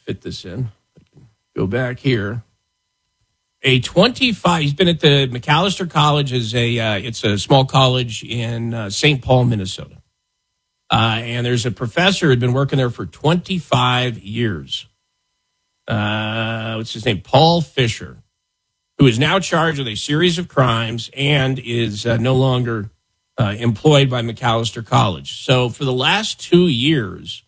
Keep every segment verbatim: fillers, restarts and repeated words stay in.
fit this in. Go back here. A twenty-five. He's been at the Macalester College as a. Uh, it's a small college in uh, Saint Paul, Minnesota. Uh, and there's a professor who had been working there for twenty-five years. Uh, what's his name? Paul Fisher, who is now charged with a series of crimes and is uh, no longer uh, employed by Macalester College. So for the last two years,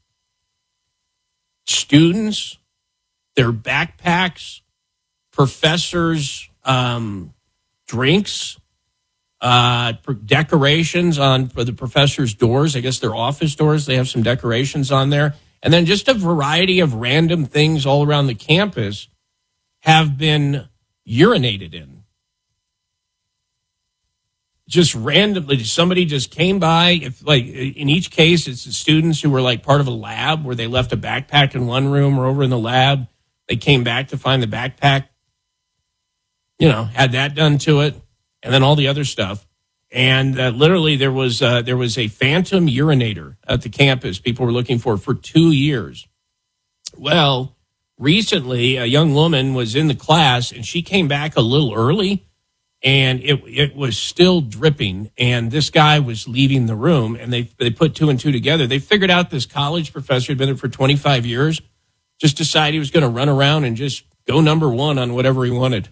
students, their backpacks, professors' um, drinks, uh, decorations on for the professors' doors. I guess their office doors, they have some decorations on there. And then just a variety of random things all around the campus have been urinated in. Just randomly, somebody just came by. If, like, in each case, it's the students who were like part of a lab where they left a backpack in one room or over in the lab. They came back to find the backpack, you know, had that done to it, and then all the other stuff. And uh, literally, there was uh, there was a phantom urinator at the campus people were looking for for two years. Well, recently, a young woman was in the class, and she came back a little early, and it it was still dripping. And this guy was leaving the room, and they they put two and two together. They figured out this college professor had been there for twenty-five years, just decided he was going to run around and just go number one on whatever he wanted.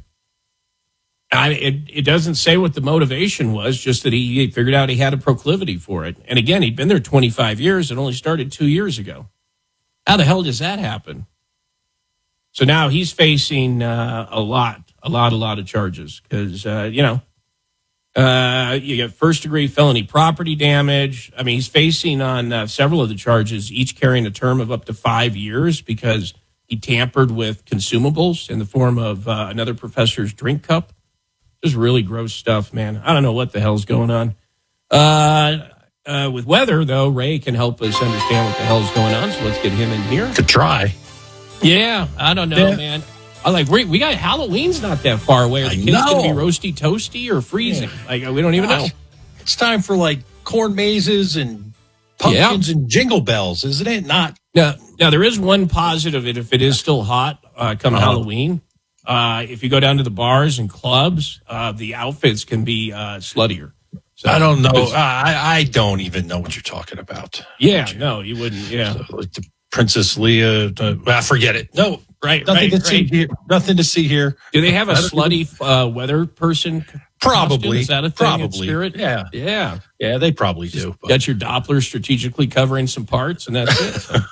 I, it, it doesn't say what the motivation was, just that he, he figured out he had a proclivity for it. And again, he'd been there twenty-five years and only started two years ago. How the hell does that happen? So now he's facing uh, a lot, a lot, a lot of charges because, uh, you know, uh, you get first-degree felony property damage. I mean, he's facing on uh, several of the charges, each carrying a term of up to five years because he tampered with consumables in the form of uh, another professor's drink cup. Just really gross stuff, man. I don't know what the hell's going on. Uh, uh, with weather, though, Ray can help us understand what the hell's going on, so let's get him in here. Could try. Yeah, I don't know, yeah. man. I like we we got Halloween's not that far away. Are the I kids know. gonna be roasty toasty or freezing? Yeah. Like we don't even know. It's time for like corn mazes and pumpkins yeah. and jingle bells, isn't it? Not now. Now there is one positive. If it is still hot uh, come uh-huh. Halloween. Uh, if you go down to the bars and clubs, uh, the outfits can be uh, sluttier. So, I don't know. I, I don't even know what you're talking about. Yeah, you? no, you wouldn't. Yeah, so, like the Princess Leia. Uh, I forget it. No, right, nothing right, to right. see here. Nothing to see here. Do they have a slutty uh, weather person? Probably. Costume? Is that a thing probably. Spirit? Yeah, yeah, yeah. They probably do. But. Got your Doppler strategically covering some parts, and that's it. So.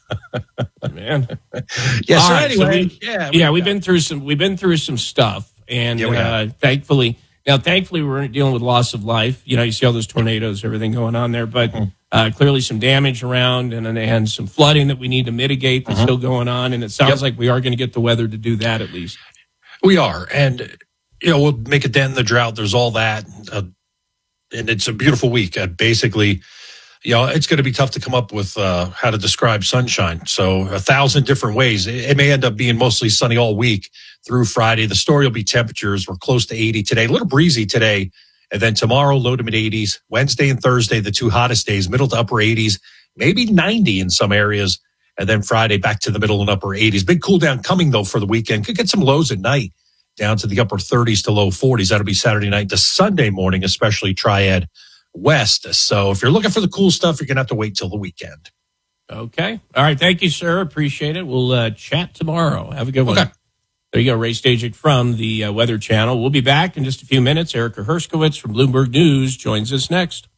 Man, yeah. So right, anyway, so we, yeah, yeah, we've been through some. We've been through some stuff, and yeah, uh, thankfully, now thankfully, we're dealing with loss of life. You know, you see all those tornadoes, everything going on there, but uh, clearly some damage around, and and some flooding that we need to mitigate that's uh-huh. still going on. And it sounds yep. like we are going to get the weather to do that at least. We are, and you know, we'll make a dent in the drought. There's all that, uh, and it's a beautiful week. Uh, basically. You know, it's going to be tough to come up with uh, how to describe sunshine. So a thousand different ways. It, it may end up being mostly sunny all week through Friday. The story will be temperatures. We're close to eighty today, a little breezy today. And then tomorrow, low to mid eighties. Wednesday and Thursday, the two hottest days, middle to upper eighties, maybe ninety in some areas. And then Friday, back to the middle and upper eighties. Big cool down coming, though, for the weekend. Could get some lows at night down to the upper thirties to low forties. That'll be Saturday night to Sunday morning, especially Triad West. So if you're looking for the cool stuff, you're going to have to wait till the weekend. Okay. All right. Thank you, sir. Appreciate it. We'll uh, chat tomorrow. Have a good one. Okay. There you go. Ray Stajic from the uh, Weather Channel. We'll be back in just a few minutes. Erica Herskowitz from Bloomberg News joins us next.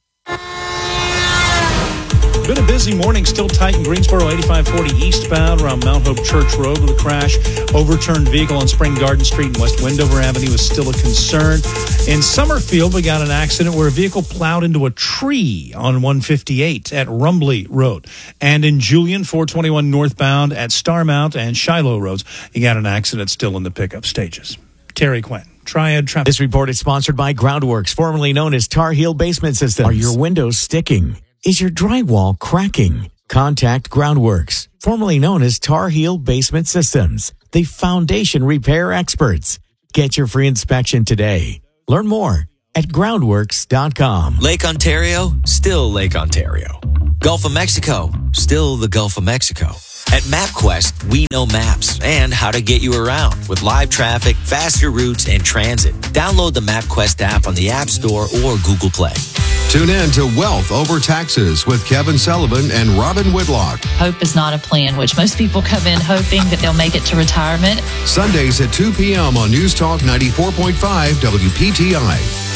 Been a busy morning, still tight in Greensboro, eighty-five forty eastbound around Mount Hope Church Road with a crash. Overturned vehicle on Spring Garden Street and West Wendover Avenue is still a concern. In Summerfield, we got an accident where a vehicle plowed into a tree on one fifty-eight at Rumbley Road. And in Julian, four twenty-one northbound at Starmount and Shiloh Roads, you got an accident still in the pickup stages. Terry Quinn. Triad Traffic. This report is sponsored by Groundworks, formerly known as Tar Heel Basement Systems. Are your windows sticking? Is your drywall cracking? Contact Groundworks, formerly known as Tar Heel Basement Systems, the foundation repair experts. Get your free inspection today. Learn more at groundworks dot com. Lake Ontario, still Lake Ontario. Gulf of Mexico, still the Gulf of Mexico. At MapQuest, we know maps and how to get you around with live traffic, faster routes, and transit. Download the MapQuest app on the App Store or Google Play. Tune in to Wealth Over Taxes with Kevin Sullivan and Robin Whitlock. Hope is not a plan, which most people come in hoping that they'll make it to retirement. Sundays at two p.m. on News Talk ninety-four point five W P T I.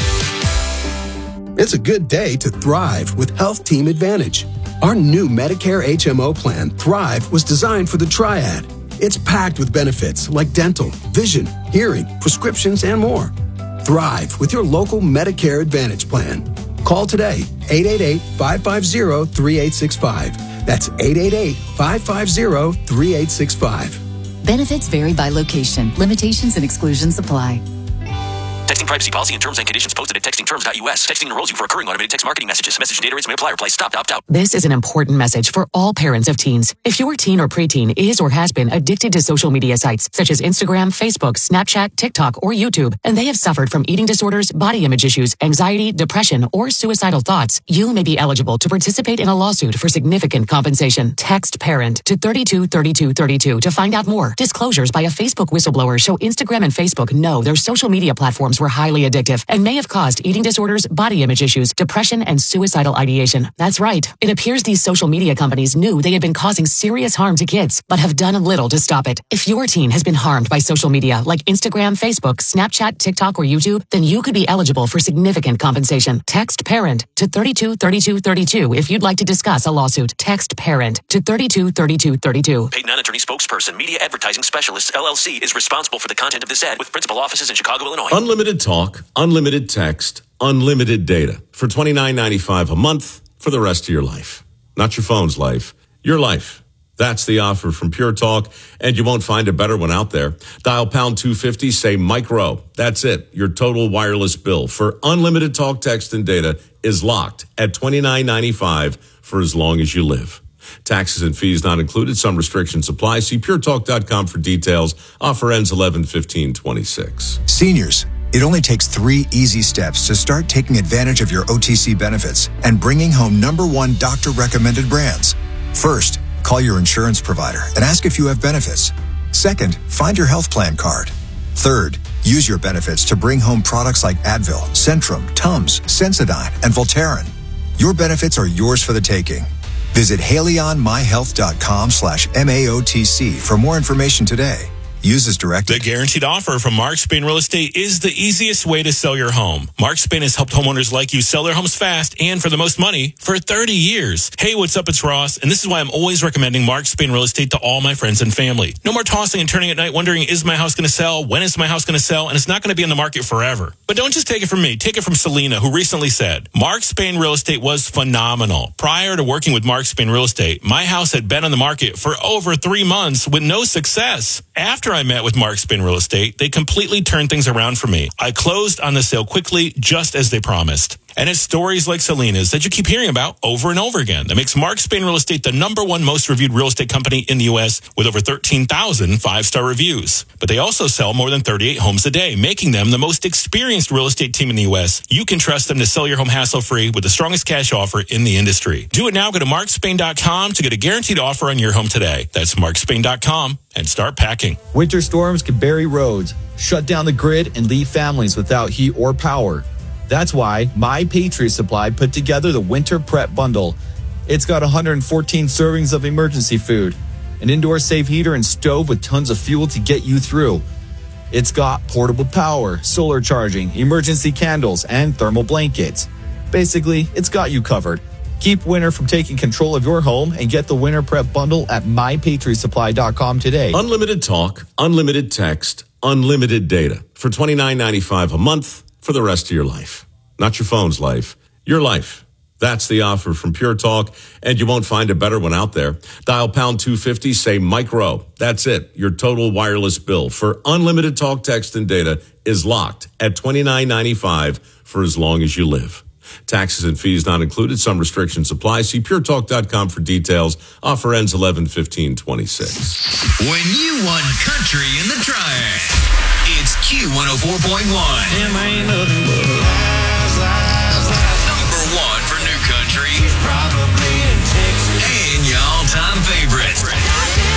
It's a good day to thrive with Health Team Advantage. Our new Medicare H M O plan, Thrive, was designed for the triad. It's packed with benefits like dental, vision, hearing, prescriptions, and more. Thrive with your local Medicare Advantage plan. Call today, eight eight eight, five five zero, three eight six five. That's eight eight eight, five five zero, three eight six five. Benefits vary by location. Limitations and exclusions apply. Texting privacy policy and terms and conditions posted at texting terms dot U S. Texting enrolls you for recurring automated text marketing messages. Message data rates may apply. Reply stop to opt out. This is an important message for all parents of teens. If your teen or preteen is or has been addicted to social media sites such as Instagram, Facebook, Snapchat, TikTok, or YouTube, and they have suffered from eating disorders, body image issues, anxiety, depression, or suicidal thoughts, you may be eligible to participate in a lawsuit for significant compensation. Text PARENT to thirty-two thirty-two thirty-two to find out more. Disclosures by a Facebook whistleblower show Instagram and Facebook know their social media platforms were highly addictive and may have caused eating disorders, body image issues, depression, and suicidal ideation. That's right. It appears these social media companies knew they had been causing serious harm to kids, but have done little to stop it. If your teen has been harmed by social media like Instagram, Facebook, Snapchat, TikTok, or YouTube, then you could be eligible for significant compensation. Text PARENT to thirty-two thirty-two thirty-two if you'd like to discuss a lawsuit. Text PARENT to thirty-two thirty-two thirty-two. Paid non-attorney spokesperson, Media Advertising Specialists, L L C, is responsible for the content of this ad with principal offices in Chicago, Illinois. Unlimited talk, unlimited text, unlimited data for twenty-nine ninety-five a month for the rest of your life. Not your phone's life, your life. That's the offer from Pure Talk, and you won't find a better one out there. Dial pound two fifty, say micro. That's it. Your total wireless bill for unlimited talk, text, and data is locked at twenty-nine ninety-five for as long as you live. Taxes and fees not included. Some restrictions apply. See pure talk dot com for details. Offer ends eleven fifteen twenty-six. Seniors, it only takes three easy steps to start taking advantage of your O T C benefits and bringing home number one doctor-recommended brands. First, call your insurance provider and ask if you have benefits. Second, find your health plan card. Third, use your benefits to bring home products like Advil, Centrum, Tums, Sensodyne, and Voltaren. Your benefits are yours for the taking. Visit haleyonmyhealth.com slash MAOTC for more information today. Use as directed. The guaranteed offer from Mark Spain Real Estate is the easiest way to sell your home. Mark Spain has helped homeowners like you sell their homes fast and for the most money for thirty years. Hey, what's up? It's Ross, and this is why I'm always recommending Mark Spain Real Estate to all my friends and family. No more tossing and turning at night wondering, is my house going to sell? When is my house going to sell? And it's not going to be on the market forever. But don't just take it from me. Take it from Selena, who recently said, Mark Spain Real Estate was phenomenal. Prior to working with Mark Spain Real Estate, my house had been on the market for over three months with no success. After I met with Mark Spain Real Estate, they completely turned things around for me. I closed on the sale quickly, just as they promised. And it's stories like Selena's that you keep hearing about over and over again that makes Mark Spain Real Estate the number one most reviewed real estate company in the U S with over thirteen thousand five-star reviews. But they also sell more than thirty-eight homes a day, making them the most experienced real estate team in the U S. You can trust them to sell your home hassle-free with the strongest cash offer in the industry. Do it now. Go to mark spain dot com to get a guaranteed offer on your home today. That's mark spain dot com and start packing. Winter storms can bury roads, shut down the grid, and leave families without heat or power. That's why My Patriot Supply put together the Winter Prep Bundle. It's got one hundred fourteen servings of emergency food, an indoor safe heater and stove with tons of fuel to get you through. It's got portable power, solar charging, emergency candles, and thermal blankets. Basically, it's got you covered. Keep winter from taking control of your home and get the Winter Prep Bundle at my patriot supply dot com today. Unlimited talk, unlimited text, unlimited data for twenty-nine ninety-five a month for the rest of your life. Not your phone's life, your life. That's the offer from Pure Talk, and you won't find a better one out there. Dial pound two fifty, say micro. That's it. Your total wireless bill for unlimited talk, text, and data is locked at twenty-nine ninety-five for as long as you live. Taxes and fees not included. Some restrictions apply. See pure talk dot com for details. Offer ends eleven fifteen twenty-six. When you want country in the triad, it's Q one oh four point one. Them ain't nothing but lies, lies, lies. Number one for new country. He's probably in Texas. And your all-time favorite.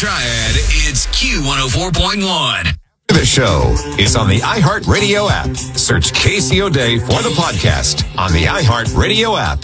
Triad, it's Q one oh four point one. The show is on the iHeartRadio app. Search Casey O'Day for the podcast on the iHeartRadio app.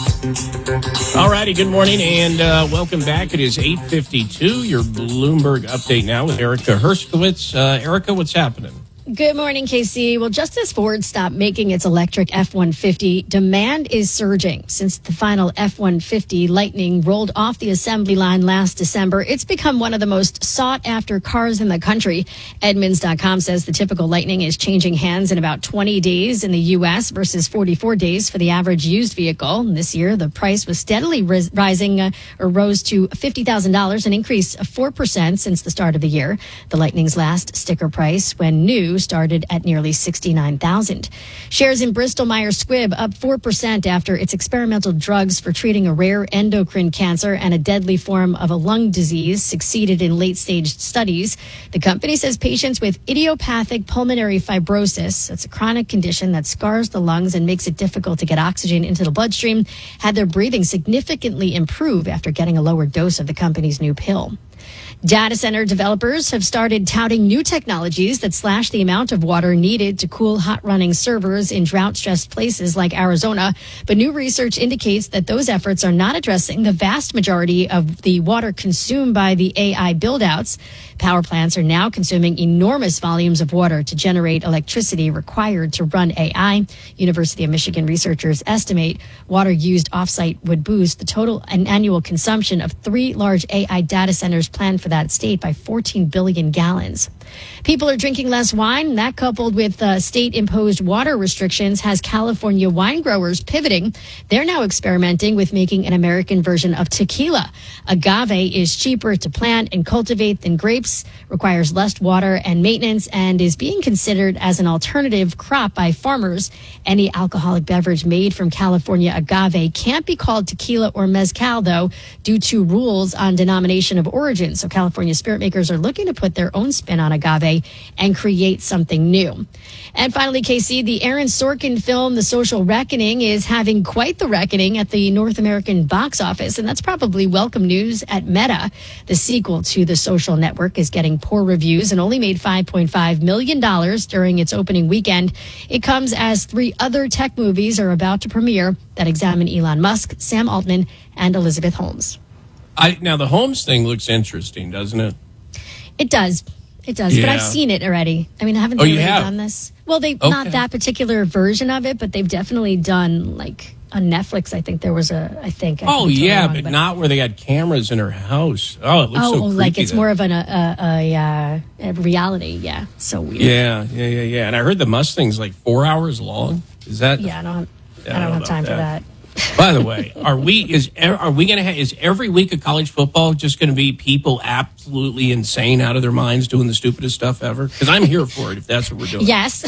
All righty, good morning and uh, welcome back. It is eight fifty-two, your Bloomberg update now with Erica Herskowitz. Uh, Erica, what's happening? Good morning, K C. Well, just as Ford stopped making its electric F one fifty, demand is surging. Since the final F one fifty Lightning rolled off the assembly line last December, it's become one of the most sought-after cars in the country. Edmunds dot com says the typical Lightning is changing hands in about twenty days in the U S versus forty-four days for the average used vehicle. And this year, the price was steadily ris- rising uh, or rose to fifty thousand dollars, an increase of four percent since the start of the year. The Lightning's last sticker price, when new, started at nearly sixty-nine thousand dollars. Shares in Bristol Myers Squibb up four percent after its experimental drugs for treating a rare endocrine cancer and a deadly form of a lung disease succeeded in late-stage studies. The company says patients with idiopathic pulmonary fibrosis, that's a chronic condition that scars the lungs and makes it difficult to get oxygen into the bloodstream, had their breathing significantly improve after getting a lower dose of the company's new pill. Data center developers have started touting new technologies that slash the amount of water needed to cool hot-running servers in drought-stressed places like Arizona. But new research indicates that those efforts are not addressing the vast majority of the water consumed by the A I build-outs. Power plants are now consuming enormous volumes of water to generate electricity required to run A I. University of Michigan researchers estimate water used offsite would boost the total annual consumption of three large A I data centers planned for that state by fourteen billion gallons. People are drinking less wine. That, coupled with uh, state-imposed water restrictions, has California wine growers pivoting. They're now experimenting with making an American version of tequila. Agave is cheaper to plant and cultivate than grapes, requires less water and maintenance, and is being considered as an alternative crop by farmers. Any alcoholic beverage made from California agave can't be called tequila or mezcal, though, due to rules on denomination of origin. So California spirit makers are looking to put their own spin on agave and create something new. And finally, K C, the Aaron Sorkin film, The Social Reckoning, is having quite the reckoning at the North American box office, and that's probably welcome news at Meta. The sequel to The Social Network is getting poor reviews and only made five point five million dollars during its opening weekend. It comes as three other tech movies are about to premiere that examine Elon Musk, Sam Altman, and Elizabeth Holmes. I, now, the Holmes thing looks interesting, doesn't it? It does. It does, Yeah. but I've seen it already. I mean, haven't Oh, they you really have? done this? Well, they Okay. not that particular version of it, but they've definitely done, like, on Netflix, I think there was a, I think. I Oh, could be totally yeah, wrong, but not where they got cameras in her house. Oh, it looks Oh, so creepy. like it's then. more of an, a, a, a, a reality. Yeah, so weird. Yeah, yeah, yeah, yeah. And I heard the Mustang's like four hours long. Is that? Yeah, I don't, Yeah, I don't know have time about for that. By the way, are we is are we going to have is every week of college football just going to be people absolutely insane out of their minds doing the stupidest stuff ever? Because I'm here for it if that's what we're doing. Yes,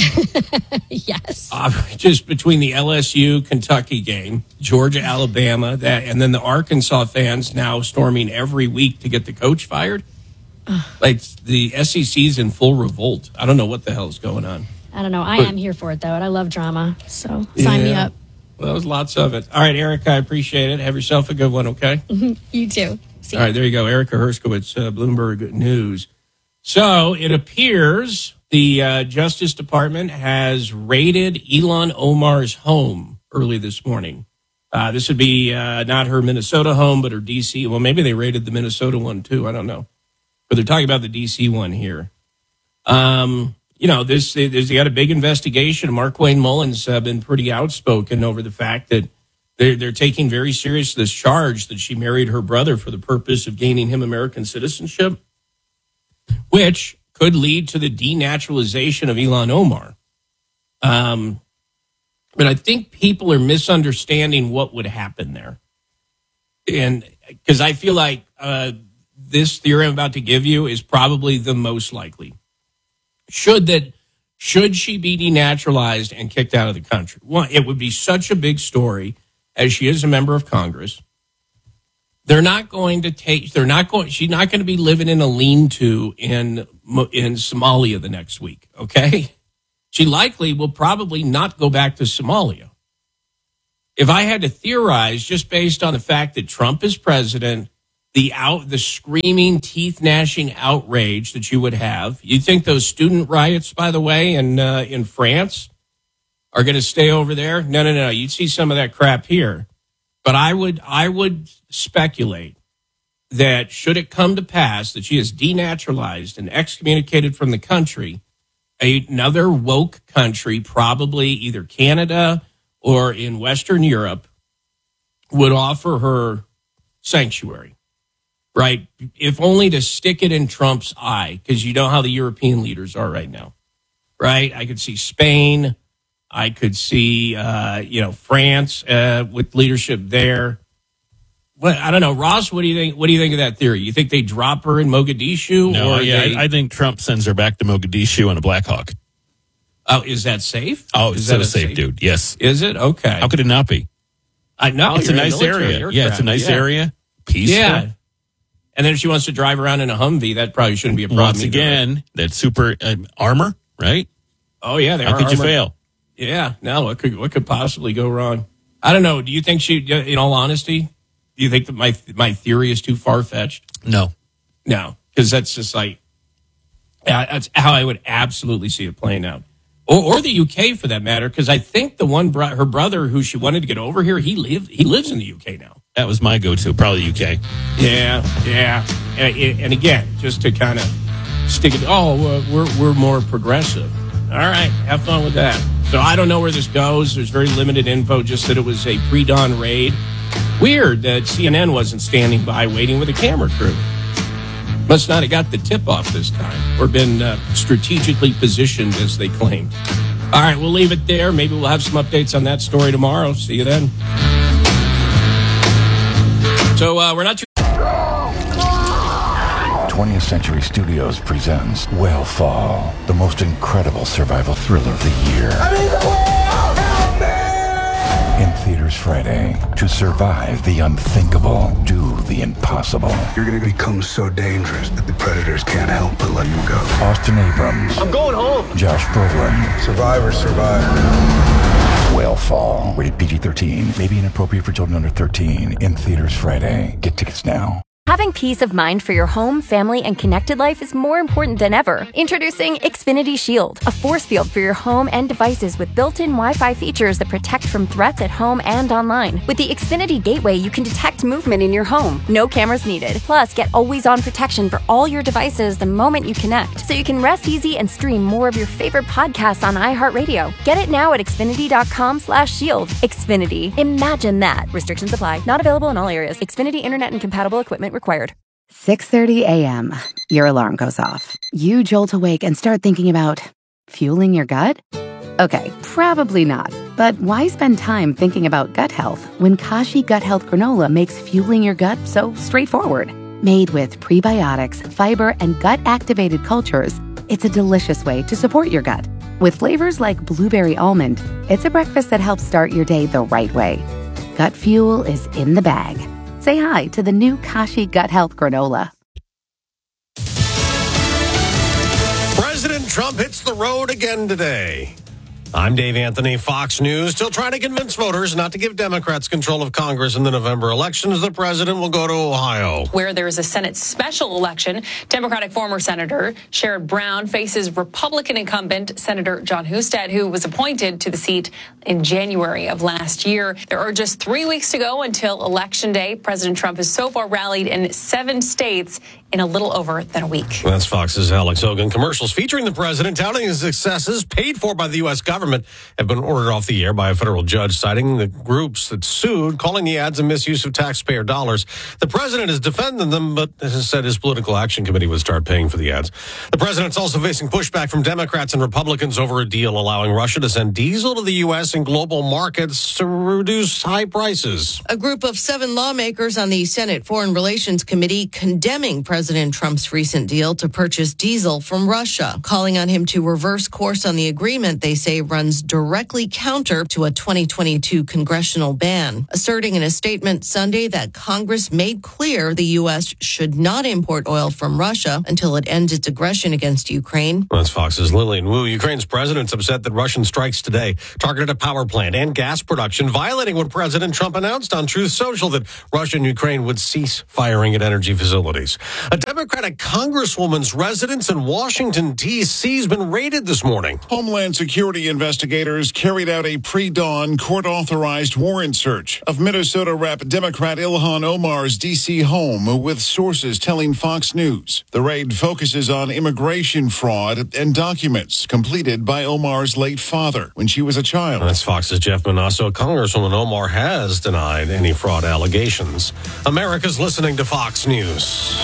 yes. Uh, just between the L S U Kentucky game, Georgia Alabama, that, and then the Arkansas fans now storming every week to get the coach fired. Like the S E C's in full revolt. I don't know what the hell is going on. I don't know. I But- am here for it though, and I love drama. So sign me Yeah. up. Well, there's lots of it. All right, Erica, I appreciate it. Have yourself a good one, okay? You too. See All right, there you go. Erica Herskowitz, uh, Bloomberg News. So it appears the uh, Justice Department has raided Ilhan Omar's home early this morning. Uh, this would be uh, not her Minnesota home, but her D C. Well, maybe they raided the Minnesota one too. I don't know. But they're talking about the D C one here. Um, you know, this there's got a big investigation. Marquayne Mullins have been pretty outspoken over the fact that they're, they're taking very serious this charge that she married her brother for the purpose of gaining him American citizenship, which could lead to the denaturalization of Ilhan Omar. Um, but I think people are misunderstanding what would happen there. And because I feel like uh, this theory I'm about to give you is probably the most likely. Should that should she be denaturalized and kicked out of the country? Well, it would be such a big story, as she is a member of Congress. They're not going to take. They're not going. She's not going to be living in a lean-to in in Somalia the next week. Okay, she likely will probably not go back to Somalia. If I had to theorize, just based on the fact that Trump is president, the out, the screaming, teeth gnashing outrage that you would have. You think those student riots, by the way, in uh, in France are going to stay over there? No, no, no. You'd see some of that crap here. But I would, I would speculate that should it come to pass that she is denaturalized and excommunicated from the country, another woke country, probably either Canada or in Western Europe, would offer her sanctuary, right? If only to stick it in Trump's eye, because you know how the European leaders are right now, right? I could see Spain. I could see, uh, you know, France uh, with leadership there. But I don't know, Ross. What do you think? What do you think of that theory? You think they drop her in Mogadishu? No, or yeah, they... I, I think Trump sends her back to Mogadishu on a Black Hawk. Oh, is that safe? Oh, is it's that so safe, safe, dude. Yes. Is it? Okay. How could it not be? I know. It's a nice area. Aircraft. Yeah, it's a nice yeah. area. Peaceful. Yeah. And then if she wants to drive around in a Humvee, that probably shouldn't be a problem. Once either, again, right? that super uh, armor, right? Oh yeah, they How are could you armored. fail? Yeah, no. What could what could possibly go wrong? I don't know. Do you think she? In all honesty, do you think that my my theory is too far fetched? No, no, because that's just like that's how I would absolutely see it playing out, or, or the U K for that matter. Because I think the one bro- her brother who she wanted to get over here, he live he lives in the U K now. That was my go-to, probably the U K. Yeah, yeah, and, and again, just to kind of stick it. Oh, we're we're more progressive. All right, have fun with that. So I don't know where this goes. There's very limited info, just that it was a pre-dawn raid. Weird that C N N wasn't standing by waiting with a camera crew. Must not have got the tip-off this time or been uh, strategically positioned as they claimed. All right, we'll leave it there. Maybe we'll have some updates on that story tomorrow. See you then. So uh, we're not too... twentieth Century Studios presents Whale Fall, the most incredible survival thriller of the year. I mean, the world, help me! In theaters Friday. To survive the unthinkable, do the impossible. You're going to become so dangerous that the predators can't help but let you go. Austin Abrams. I'm going home. Josh Brolin. Survivors survive. Whale Fall. Rated P G thirteen. May be inappropriate for children under thirteen. In theaters Friday. Get tickets now. Having peace of mind for your home, family, and connected life is more important than ever. Introducing Xfinity Shield, a force field for your home and devices with built-in Wi-Fi features that protect from threats at home and online. With the Xfinity Gateway, you can detect movement in your home. No cameras needed. Plus, get always-on protection for all your devices the moment you connect, so you can rest easy and stream more of your favorite podcasts on iHeartRadio. Get it now at Xfinity.com slash shield. Xfinity. Imagine that. Restrictions apply. Not available in all areas. Xfinity Internet and compatible equipment required. six thirty a.m. Your alarm goes off. You jolt awake and start thinking about fueling your gut? Okay, probably not. But why spend time thinking about gut health when Kashi Gut Health Granola makes fueling your gut so straightforward? Made with prebiotics, fiber, and gut-activated cultures, it's a delicious way to support your gut. With flavors like blueberry almond, it's a breakfast that helps start your day the right way. Gut fuel is in the bag. Say hi to the new Kashi Gut Health Granola. President Trump hits the road again today. I'm Dave Anthony, Fox News, still trying to convince voters not to give Democrats control of Congress in the November elections. The president will go to Ohio, where there is a Senate special election. Democratic former Senator Sherrod Brown faces Republican incumbent Senator John Husted, who was appointed to the seat in January of last year. There are just three weeks to go until Election Day. President Trump has so far rallied in seven states in a little over than a week. That's Fox's Alex Hogan. Commercials featuring the president touting his successes paid for by the U S government have been ordered off the air by a federal judge, citing the groups that sued, calling the ads a misuse of taxpayer dollars. The president has defended them, but has said his political action committee would start paying for the ads. The president's also facing pushback from Democrats and Republicans over a deal allowing Russia to send diesel to the U S and global markets to reduce high prices. A group of seven lawmakers on the Senate Foreign Relations Committee condemning President President Trump's recent deal to purchase diesel from Russia, calling on him to reverse course on the agreement they say runs directly counter to a twenty twenty-two congressional ban, asserting in a statement Sunday that Congress made clear the U S should not import oil from Russia until it ends its aggression against Ukraine. That's Fox's Lillian Wu. Ukraine's president's upset that Russian strikes today targeted a power plant and gas production, violating what President Trump announced on Truth Social that Russia and Ukraine would cease firing at energy facilities. A Democratic congresswoman's residence in Washington, D C has been raided this morning. Homeland Security investigators carried out a pre-dawn court-authorized warrant search of Minnesota Rep Democrat Ilhan Omar's D C home, with sources telling Fox News. The raid focuses on immigration fraud and documents completed by Omar's late father when she was a child. That's Fox's Jeff Manasso. Congresswoman Omar has denied any fraud allegations. America's listening to Fox News.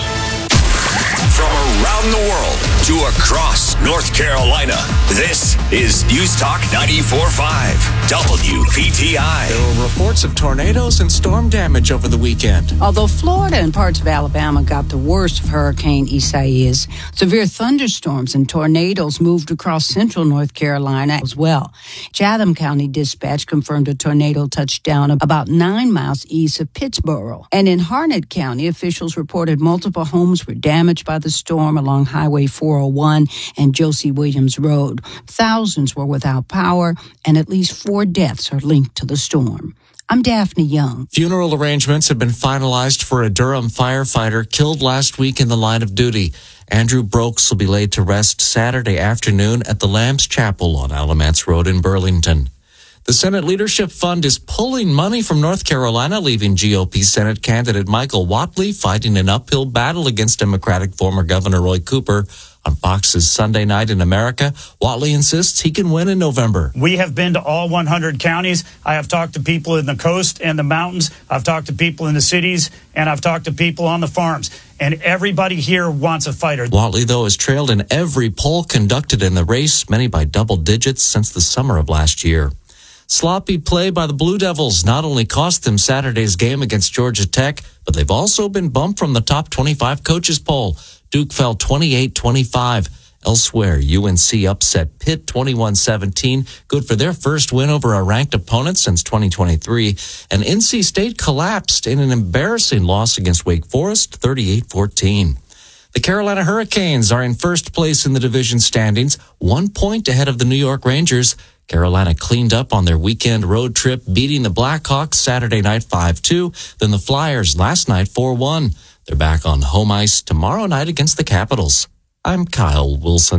From around the world to across North Carolina, this is News Talk ninety-four point five, W P T I. There were reports of tornadoes and storm damage over the weekend. Although Florida and parts of Alabama got the worst of Hurricane Isaias, severe thunderstorms and tornadoes moved across central North Carolina as well. Chatham County Dispatch confirmed a tornado touched down about nine miles east of Pittsboro. And in Harnett County, officials reported multiple homes were damaged by the storm along Highway four oh one and Josie Williams Road. Thousands were without power, and at least four deaths are linked to the storm. I'm Daphne Young. Funeral arrangements have been finalized for a Durham firefighter killed last week in the line of duty. Andrew Brokes will be laid to rest Saturday afternoon at the Lambs Chapel on Alamance Road in Burlington. The Senate Leadership Fund is pulling money from North Carolina, leaving G O P Senate candidate Michael Whatley fighting an uphill battle against Democratic former Governor Roy Cooper. On Fox's Sunday Night in America, Whatley insists he can win in November. We have been to all one hundred counties. I have talked to people in the coast and the mountains. I've talked to people in the cities, and I've talked to people on the farms. And everybody here wants a fighter. Whatley, though, has trailed in every poll conducted in the race, many by double digits since the summer of last year. Sloppy play by the Blue Devils not only cost them Saturday's game against Georgia Tech, but they've also been bumped from the top twenty-five coaches poll. Duke fell twenty-eight twenty-five. Elsewhere, U N C upset Pitt twenty-one seventeen, good for their first win over a ranked opponent since twenty twenty-three. And N C State collapsed in an embarrassing loss against Wake Forest, thirty-eight fourteen. The Carolina Hurricanes are in first place in the division standings, one point ahead of the New York Rangers. Carolina cleaned up on their weekend road trip, beating the Blackhawks Saturday night five two, then the Flyers last night four one. They're back on home ice tomorrow night against the Capitals. I'm Kyle Wilson.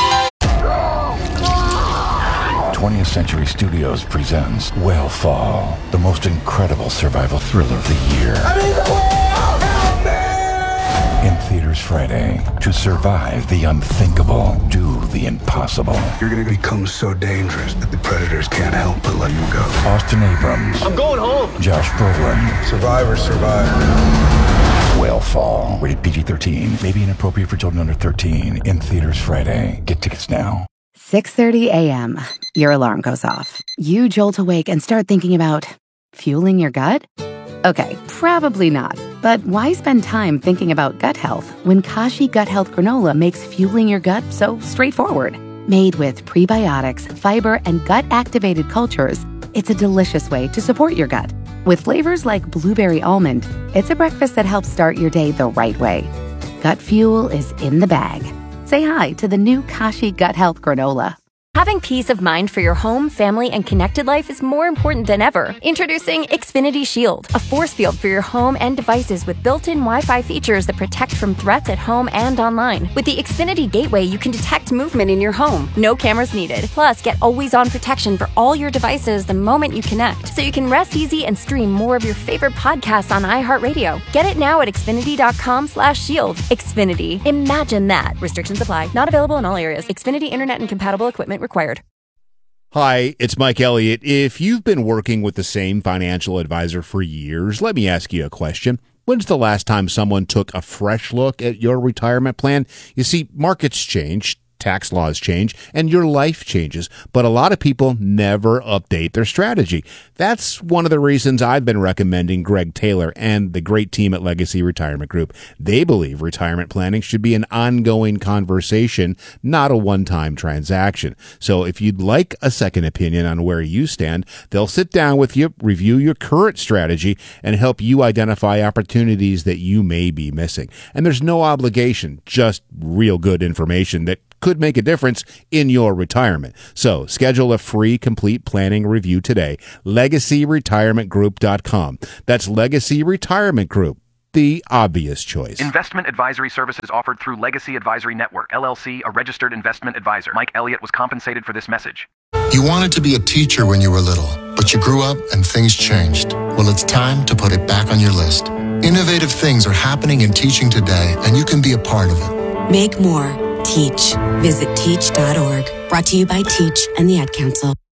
twentieth Century Studios presents Whalefall, the most incredible survival thriller of the year. I mean, the world, help me! In theaters Friday. To survive the unthinkable, do the impossible. You're gonna become so dangerous that the predators can't help but let you go. Austin Abrams. I'm going home. Josh Brolin. Survivor, survivor. Whalefall. Rated P G thirteen. May be inappropriate for children under thirteen. In theaters Friday. Get tickets now. six thirty a.m. Your alarm goes off. You jolt awake and start thinking about fueling your gut? Okay, probably not. But why spend time thinking about gut health when Kashi Gut Health Granola makes fueling your gut so straightforward? Made with prebiotics, fiber, and gut-activated cultures, it's a delicious way to support your gut. With flavors like blueberry almond, it's a breakfast that helps start your day the right way. Gut fuel is in the bag. Say hi to the new Kashi Gut Health Granola. Having peace of mind for your home, family, and connected life is more important than ever. Introducing Xfinity Shield, a force field for your home and devices with built-in Wi-Fi features that protect from threats at home and online. With the Xfinity Gateway, you can detect movement in your home. No cameras needed. Plus, get always-on protection for all your devices the moment you connect, so you can rest easy and stream more of your favorite podcasts on iHeartRadio. Get it now at Xfinity.com slash shield. Xfinity. Imagine that. Restrictions apply. Not available in all areas. Xfinity Internet and compatible equipment required. Hi, it's Mike Elliott. If you've been working with the same financial advisor for years, let me ask you a question. When's the last time someone took a fresh look at your retirement plan? You see, markets change, tax laws change and your life changes, but a lot of people never update their strategy. That's one of the reasons I've been recommending Greg Taylor and the great team at Legacy Retirement Group. They believe retirement planning should be an ongoing conversation, not a one-time transaction. So if you'd like a second opinion on where you stand, they'll sit down with you, review your current strategy, and help you identify opportunities that you may be missing. And there's no obligation, just real good information that could make a difference in your retirement. So schedule a free complete planning review today. legacy retirement group dot com. That's Legacy Retirement Group, the obvious choice. Investment advisory services offered through Legacy Advisory Network, L L C, a registered investment advisor. Mike Elliott was compensated for this message. You wanted to be a teacher when you were little, but you grew up and things changed. Well, it's time to put it back on your list. Innovative things are happening in teaching today, and you can be a part of it. Make more. Teach. Visit teach dot org. Brought to you by Teach and the Ad Council.